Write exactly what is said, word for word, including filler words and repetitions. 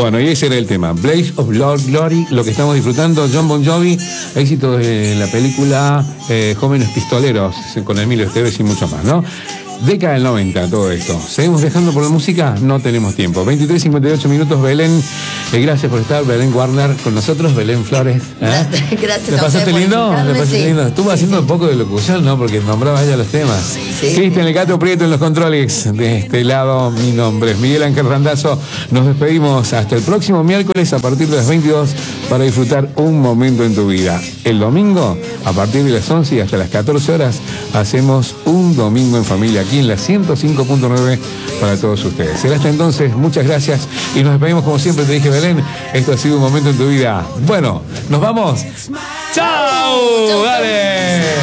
Bueno, y ese era el tema. Blaze of Glory, lo que estamos disfrutando, Jon Bon Jovi, éxito de la película eh, Jóvenes Pistoleros, con Emilio Esteves y mucho más, ¿no? Década del noventa, todo esto. ¿Seguimos viajando por la música? No tenemos tiempo. veintitrés cincuenta y ocho minutos, Belén. Eh, gracias por estar, Belén Warner, con nosotros, Belén Flores. ¿eh? Gracias. ¿Te pasaste lindo? ¿Te pasaste sí. lindo? Estuvo sí, haciendo sí. un poco de locución, ¿no? Porque nombraba ella los temas. Sí. Cristian El Gato Prieto en los controles. De este lado, mi nombre es Miguel Ángel Randazzo. Nos despedimos hasta el próximo miércoles a partir de las veintidós para disfrutar un momento en tu vida. El domingo, a partir de las once y hasta las catorce horas, hacemos un domingo en familia aquí en la ciento cinco punto nueve para todos ustedes. Será hasta entonces, muchas gracias y nos despedimos como siempre, te dije, Belén, esto ha sido un momento en tu vida. Bueno, nos vamos. ¡Chao! ¡Dale!